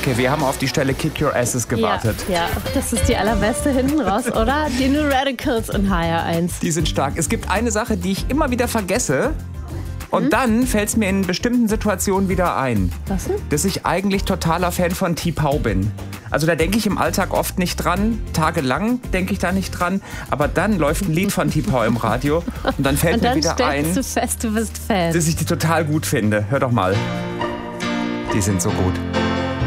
Okay, wir haben auf die Stelle Kick Your Asses gewartet. Ja, das ist die allerbeste hinten raus, oder? Die New Radicals und HR1. Die sind stark. Es gibt eine Sache, die ich immer wieder vergesse. Und dann fällt es mir in bestimmten Situationen wieder ein. Was denn? Dass ich eigentlich totaler Fan von T-Pow bin. Also da denke ich im Alltag oft nicht dran. Tagelang denke ich da nicht dran. Aber dann läuft ein Lied von T-Pow im Radio. Und dann fällt mir wieder ein, stellst du fest, du bist Fan. dass ich die total gut finde. Hör doch mal. Die sind so gut.